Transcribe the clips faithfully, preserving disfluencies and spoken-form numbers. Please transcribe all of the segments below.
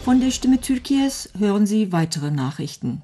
Von der Stimme Türkies hören Sie weitere Nachrichten.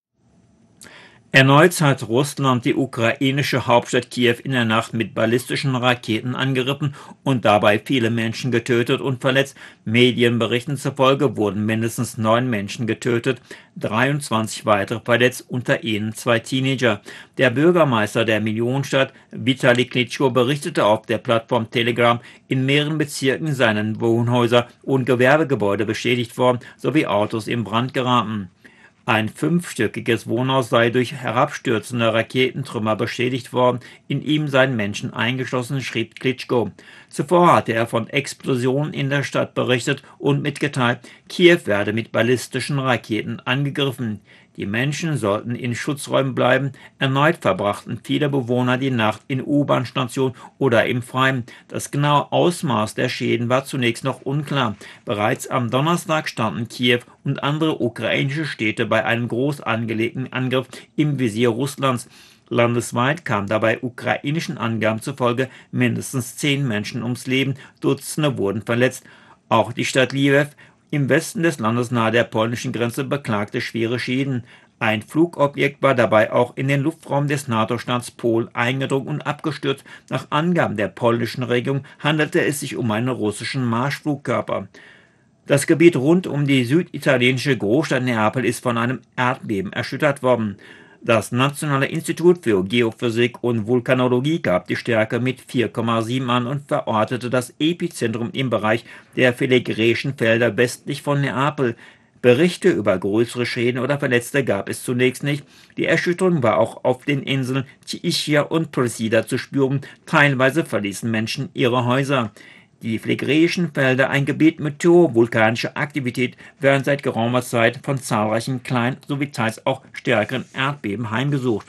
Erneut hat Russland die ukrainische Hauptstadt Kiew in der Nacht mit ballistischen Raketen angegriffen und dabei viele Menschen getötet und verletzt. Medienberichten zufolge wurden mindestens neun Menschen getötet, dreiundzwanzig weitere verletzt, unter ihnen zwei Teenager. Der Bürgermeister der Millionenstadt, Vitali Klitschko, berichtete auf der Plattform Telegram, in mehreren Bezirken seien Wohnhäuser und Gewerbegebäude beschädigt worden, sowie Autos in Brand geraten. Ein fünfstöckiges Wohnhaus sei durch herabstürzende Raketentrümmer beschädigt worden, in ihm seien Menschen eingeschlossen, schrieb Klitschko. Zuvor hatte er von Explosionen in der Stadt berichtet und mitgeteilt, Kiew werde mit ballistischen Raketen angegriffen. Die Menschen sollten in Schutzräumen bleiben. Erneut verbrachten viele Bewohner die Nacht in U-Bahn-Stationen oder im Freien. Das genaue Ausmaß der Schäden war zunächst noch unklar. Bereits am Donnerstag standen Kiew und andere ukrainische Städte bei einem groß angelegten Angriff im Visier Russlands. Landesweit kamen dabei ukrainischen Angaben zufolge mindestens zehn Menschen ums Leben, Dutzende wurden verletzt. Auch die Stadt Lviv im Westen des Landes nahe der polnischen Grenze beklagte schwere Schäden. Ein Flugobjekt war dabei auch in den Luftraum des NATO-Staats Polen eingedrungen und abgestürzt. Nach Angaben der polnischen Regierung handelte es sich um einen russischen Marschflugkörper. Das Gebiet rund um die süditalienische Großstadt Neapel ist von einem Erdbeben erschüttert worden. Das Nationale Institut für Geophysik und Vulkanologie gab die Stärke mit vier Komma sieben an und verortete das Epizentrum im Bereich der Filigreischen Felder westlich von Neapel. Berichte über größere Schäden oder Verletzte gab es zunächst nicht. Die Erschütterung war auch auf den Inseln Ischia und Procida zu spüren. Teilweise verließen Menschen ihre Häuser. Die Phlegräischen Felder, ein Gebiet mit hoher vulkanischer Aktivität, werden seit geraumer Zeit von zahlreichen kleinen sowie teils auch stärkeren Erdbeben heimgesucht.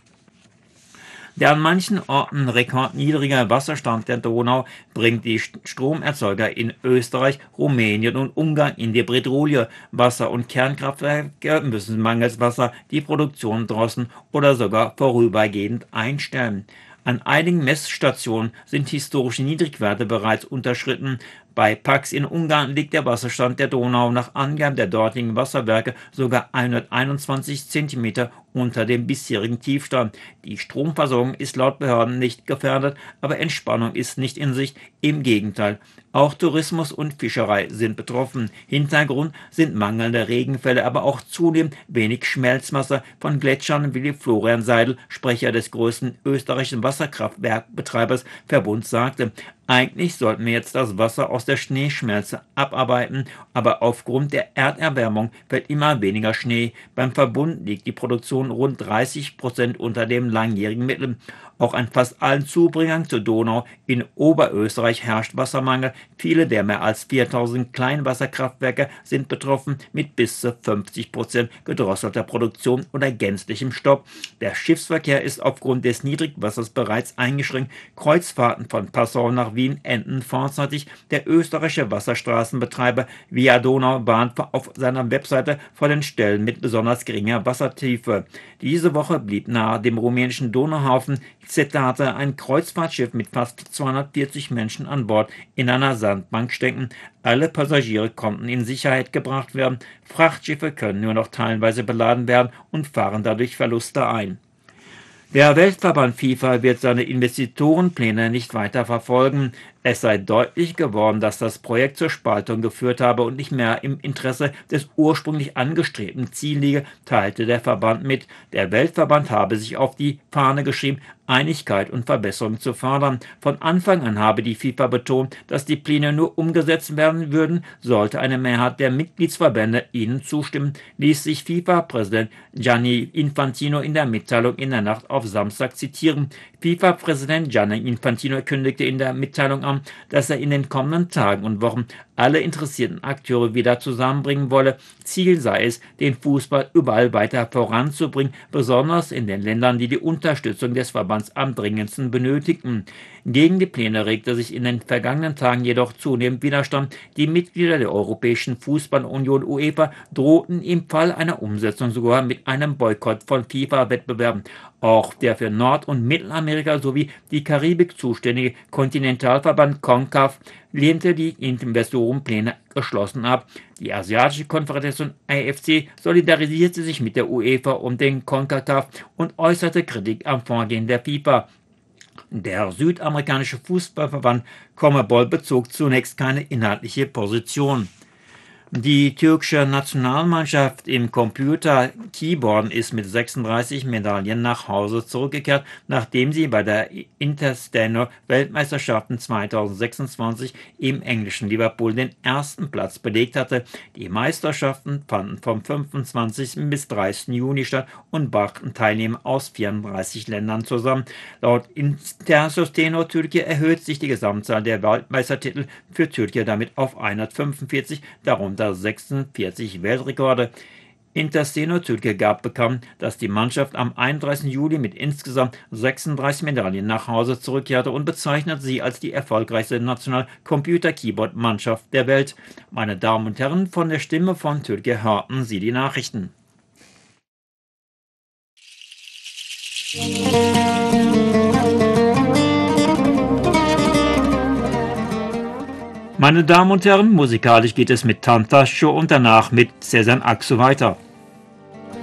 Der an manchen Orten rekordniedrige Wasserstand der Donau bringt die Stromerzeuger in Österreich, Rumänien und Ungarn in die Bredouille. Wasser- und Kernkraftwerke müssen mangels Wasser die Produktion drosseln oder sogar vorübergehend einstellen. An einigen Messstationen sind historische Niedrigwerte bereits unterschritten. Bei Pax in Ungarn liegt der Wasserstand der Donau nach Angaben der dortigen Wasserwerke sogar hunderteinundzwanzig Zentimeter unter dem bisherigen Tiefstand. Die Stromversorgung ist laut Behörden nicht gefährdet, aber Entspannung ist nicht in Sicht. Im Gegenteil. Auch Tourismus und Fischerei sind betroffen. Hintergrund sind mangelnde Regenfälle, aber auch zunehmend wenig Schmelzwasser von Gletschern, wie Florian Seidel, Sprecher des größten österreichischen Wasserkraftwerkbetreibers Verbund, sagte. Eigentlich sollten wir jetzt das Wasser aus der Schneeschmelze abarbeiten, aber aufgrund der Erderwärmung fällt immer weniger Schnee. Beim Verbund liegt die Produktion rund dreißig Prozent unter dem langjährigen Mittel. Auch an fast allen Zubringern zur Donau in Oberösterreich herrscht Wassermangel. Viele der mehr als viertausend Kleinwasserkraftwerke sind betroffen, mit bis zu fünfzig Prozent gedrosselter Produktion oder gänzlichem Stopp. Der Schiffsverkehr ist aufgrund des Niedrigwassers bereits eingeschränkt. Kreuzfahrten von Passau nach Wien enden vorzeitig. Der österreichische Wasserstraßenbetreiber Via Donau warnt auf seiner Webseite vor den Stellen mit besonders geringer Wassertiefe. Diese Woche blieb nahe dem rumänischen Donauhafen Cetate ein Kreuzfahrtschiff mit fast zweihundertvierzig Menschen an Bord in einer Sandbank stecken. Alle Passagiere konnten in Sicherheit gebracht werden. Frachtschiffe können nur noch teilweise beladen werden und fahren dadurch Verluste ein. Der Weltverband FIFA wird seine Investitorenpläne nicht weiter verfolgen. Es sei deutlich geworden, dass das Projekt zur Spaltung geführt habe und nicht mehr im Interesse des ursprünglich angestrebten Ziels liege, teilte der Verband mit. Der Weltverband habe sich auf die Fahne geschrieben, Einigkeit und Verbesserung zu fördern. Von Anfang an habe die FIFA betont, dass die Pläne nur umgesetzt werden würden, sollte eine Mehrheit der Mitgliedsverbände ihnen zustimmen, ließ sich FIFA-Präsident Gianni Infantino in der Mitteilung in der Nacht auf Samstag zitieren. FIFA-Präsident Gianni Infantino kündigte in der Mitteilung an, dass er in den kommenden Tagen und Wochen alle interessierten Akteure wieder zusammenbringen wolle. Ziel sei es, den Fußball überall weiter voranzubringen, besonders in den Ländern, die die Unterstützung des Verbands am dringendsten benötigten. Gegen die Pläne regte sich in den vergangenen Tagen jedoch zunehmend Widerstand. Die Mitglieder der Europäischen Fußballunion UEFA drohten im Fall einer Umsetzung sogar mit einem Boykott von FIFA-Wettbewerben. Auch der für Nord- und Mittelamerika sowie die Karibik zuständige Kontinentalverband CONCACAF lehnte die Investoren Sponsorenpläne geschlossen ab. Die Asiatische Konföderation A F C solidarisierte sich mit der UEFA und den CONCACAF und äußerte Kritik am Vorgehen der FIFA. Der südamerikanische Fußballverband CONMEBOL bezog zunächst keine inhaltliche Position. Die türkische Nationalmannschaft im Computer-Keyboard ist mit sechsunddreißig Medaillen nach Hause zurückgekehrt, nachdem sie bei der Intersteno-Weltmeisterschaften zweitausendsechsundzwanzig im englischen Liverpool den ersten Platz belegt hatte. Die Meisterschaften fanden vom fünfundzwanzigsten bis dreißigsten Juni statt und brachten Teilnehmer aus vierunddreißig Ländern zusammen. Laut Intersteno Türkei erhöht sich die Gesamtzahl der Weltmeistertitel für Türkei damit auf hundertfünfundvierzig, darunter sechsundvierzig Weltrekorde. Intersteno Türkei gab bekannt, dass die Mannschaft am einunddreißigsten Juli mit insgesamt sechsunddreißig Medaillen nach Hause zurückkehrte und bezeichnet sie als die erfolgreichste National-Computer-Keyboard-Mannschaft der Welt. Meine Damen und Herren, von der Stimme von Türkei hörten Sie die Nachrichten. Meine Damen und Herren, musikalisch geht es mit Tantaş und danach mit Sezen Aksu weiter.